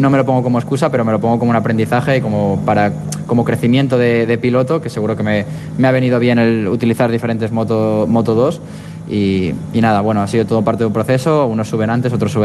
no me lo pongo como excusa, pero me lo pongo como un aprendizaje y como crecimiento de piloto, que seguro que me ha venido bien el utilizar diferentes Moto 2. Y nada, bueno, ha sido todo parte de un proceso, unos suben antes, otros suben